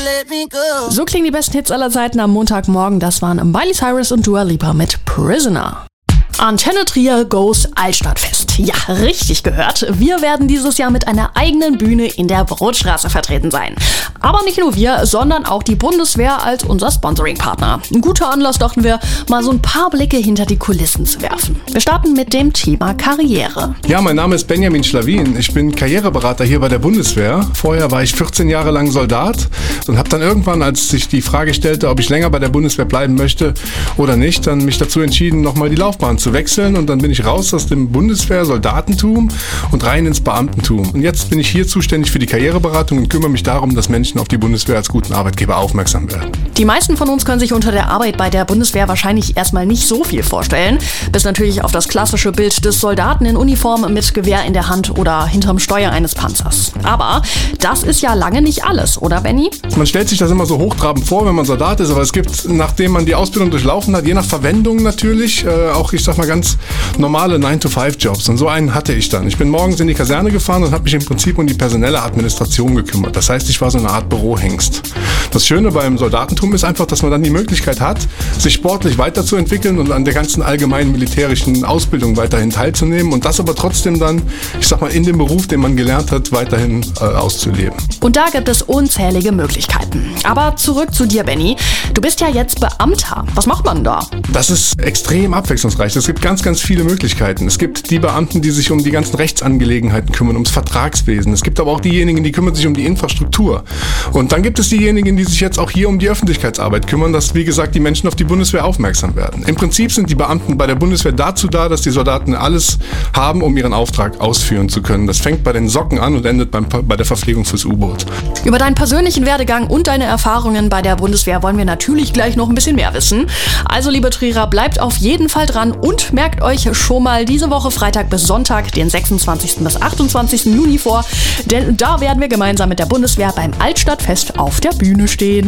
So klingen die besten Hits aller Zeiten am Montagmorgen. Das waren Miley Cyrus und Dua Lipa mit Prisoner. Antenne Trier goes Altstadtfest. Ja, richtig gehört. Wir werden dieses Jahr mit einer eigenen Bühne in der Brotstraße vertreten sein. Aber nicht nur wir, sondern auch die Bundeswehr als unser Sponsoring-Partner. Ein guter Anlass, dachten wir, mal so ein paar Blicke hinter die Kulissen zu werfen. Wir starten mit dem Thema Karriere. Ja, mein Name ist Benjamin Schlawin. Ich bin Karriereberater hier bei der Bundeswehr. Vorher war ich 14 Jahre lang Soldat und habe dann irgendwann, als sich die Frage stellte, ob ich länger bei der Bundeswehr bleiben möchte oder nicht, dann mich dazu entschieden, nochmal die Laufbahn zu wechseln, und dann bin ich raus aus dem Bundeswehr-Soldatentum und rein ins Beamtentum. Und jetzt bin ich hier zuständig für die Karriereberatung und kümmere mich darum, dass Menschen auf die Bundeswehr als guten Arbeitgeber aufmerksam werden. Die meisten von uns können sich unter der Arbeit bei der Bundeswehr wahrscheinlich erstmal nicht so viel vorstellen, bis natürlich auf das klassische Bild des Soldaten in Uniform mit Gewehr in der Hand oder hinterm Steuer eines Panzers. Aber das ist ja lange nicht alles, oder Benni? Man stellt sich das immer so hochtrabend vor, wenn man Soldat ist, aber es gibt, nachdem man die Ausbildung durchlaufen hat, je nach Verwendung natürlich, auch, ich sag mal, ganz normale 9-to-5-Jobs. Und so einen hatte ich dann. Ich bin morgens in die Kaserne gefahren und habe mich im Prinzip um die personelle Administration gekümmert. Das heißt, ich war so eine Art Bürohengst. Das Schöne beim Soldatentum ist einfach, dass man dann die Möglichkeit hat, sich sportlich weiterzuentwickeln und an der ganzen allgemeinen militärischen Ausbildung weiterhin teilzunehmen und das aber trotzdem dann, ich sag mal, in dem Beruf, den man gelernt hat, weiterhin auszuleben. Und da gibt es unzählige Möglichkeiten. Aber zurück zu dir, Benni. Du bist ja jetzt Beamter. Was macht man da? Das ist extrem abwechslungsreich. Es gibt ganz viele Möglichkeiten. Es gibt die Beamten, die sich um die ganzen Rechtsangelegenheiten kümmern, ums Vertragswesen. Es gibt aber auch diejenigen, die kümmern sich um die Infrastruktur. Und dann gibt es diejenigen, die sich jetzt auch hier um die Öffentlichkeitsarbeit kümmern, dass, wie gesagt, die Menschen auf die Bundeswehr aufmerksam werden. Im Prinzip sind die Beamten bei der Bundeswehr dazu da, dass die Soldaten alles haben, um ihren Auftrag ausführen zu können. Das fängt bei den Socken an und endet bei der Verpflegung fürs U-Boot. Über deinen persönlichen Werdegang und deine Erfahrungen bei der Bundeswehr wollen wir natürlich gleich noch ein bisschen mehr wissen. Also, liebe Trierer, bleibt auf jeden Fall dran und merkt euch schon mal diese Woche Freitag bis Sonntag, den 26. bis 28. Juni vor, denn da werden wir gemeinsam mit der Bundeswehr beim Altstadtfest auf der Bühne stehen.